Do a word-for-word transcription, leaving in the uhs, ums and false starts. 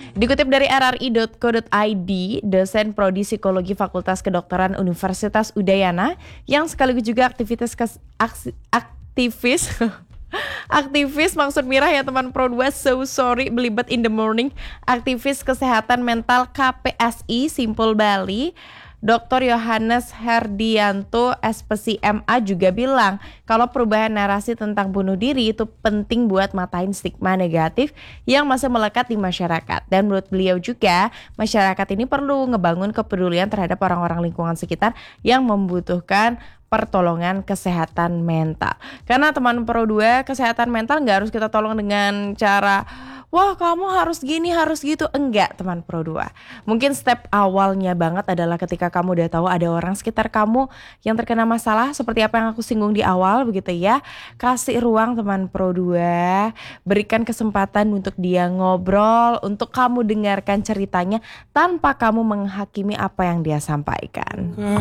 Dikutip dari r r i dot co dot i d, dosen prodi psikologi Fakultas Kedokteran Universitas Udayana yang sekaligus juga aktivitas kes, aksi, aktivis aktivis maksud Mirah ya teman Pro dua, so sorry belibet in the morning, aktivis kesehatan mental K P S I Simpul Bali, doktor Yohanes Herdianto S P S I M A juga bilang kalau perubahan narasi tentang bunuh diri itu penting buat matain stigma negatif yang masih melekat di masyarakat. Dan menurut beliau juga masyarakat ini perlu ngebangun kepedulian terhadap orang-orang lingkungan sekitar yang membutuhkan pertolongan kesehatan mental. Karena teman Pro dua, kesehatan mental nggak harus kita tolong dengan cara wah kamu harus gini, harus gitu. Enggak teman Pro dua. Mungkin step awalnya banget adalah ketika kamu udah tahu ada orang sekitar kamu yang terkena masalah seperti apa yang aku singgung di awal begitu ya. Kasih ruang teman Pro dua, berikan kesempatan untuk dia ngobrol, untuk kamu dengarkan ceritanya tanpa kamu menghakimi apa yang dia sampaikan.